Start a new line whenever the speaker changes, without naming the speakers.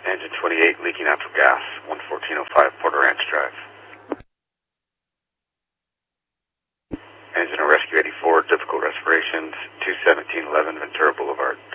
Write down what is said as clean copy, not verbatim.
Engine 28, leaking natural gas, 11405 Porter Ranch Drive. Engine of Rescue 84, difficult respirations, 21711 Ventura Boulevard.